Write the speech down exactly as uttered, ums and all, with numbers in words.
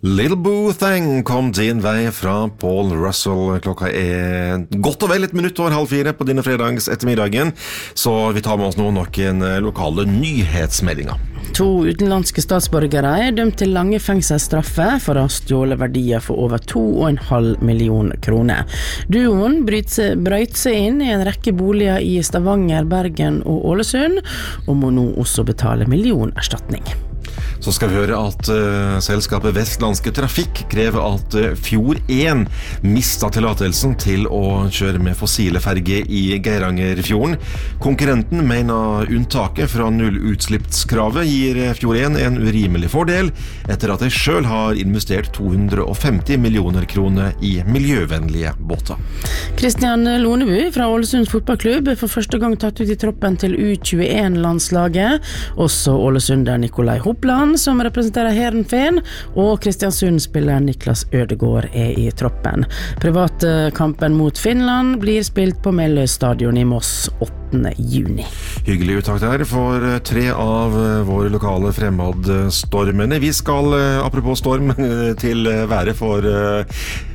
Little Boo Thing kom din vei fra Paul Russell. Klokka er godt og vel et minutt over halv fire på denne fredags ettermiddagen, så vi tar med oss nå noen lokale nyhetsmeldinger. To utenlandske statsborgere er dømt til lange fengselsstraffer for å ha stjålet verdier for over to og en halv million kroner. Duoen brøyt seg inn i en rekke boliger i Stavanger, Bergen og Ålesund, og må nå også betale millionerstatning. Så skal vi høre at uh, selskapet Vestlandske Trafikk krever at uh, Fjord én mistet tillatelsen til å kjøre med fossile ferger i Geirangerfjorden. Konkurrenten mener unntaket fra nullutslippskravet gir Fjord én en urimelig fordel, etter at de selv har investert to hundre og femti millioner kroner i miljøvennlige båter. Kristian Lonebu fra Ålesunds fotballklubb er for første gang tatt ut i troppen til U tjueen-landslaget. Også Ålesunder Nikolai Hopland, som representerer Heerenveen, og Kristiansund-spiller Niklas Ødegård er i troppen. Privatkampen mot Finland blir spilt på Melløy stadion i Moss åttende juni. Hyggelig uttak der for tre av våre lokale fremadstormene. Vi skal, apropos storm, til været for